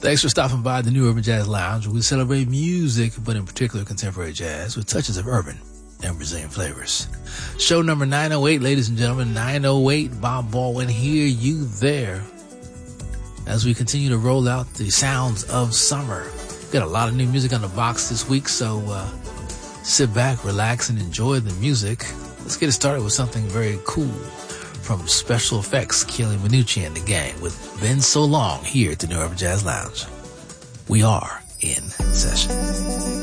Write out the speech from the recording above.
Thanks for stopping by the New Urban Jazz Lounge, where we celebrate music, but in particular contemporary jazz, with touches of urban and Brazilian flavors. Show number 908, ladies and gentlemen, 908, Bob Baldwin here, you there, as we continue to roll out the sounds of summer. Got a lot of new music on the box this week, so sit back, relax, and enjoy the music. Let's get it started with something very cool from Special Effects, Keely Minucci and the gang, with Been So Long here at the New Urban Jazz Lounge. We are in session.